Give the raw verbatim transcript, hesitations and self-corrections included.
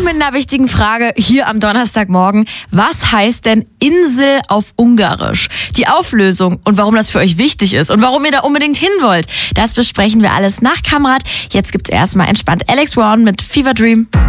mit einer wichtigen Frage hier am Donnerstagmorgen. Was heißt denn Insel auf Ungarisch? Die Auflösung und warum das für euch wichtig ist und warum ihr da unbedingt hin wollt, das besprechen wir alles nach Kamrat. Jetzt gibt's erstmal entspannt Alex Warren mit Fever Dream.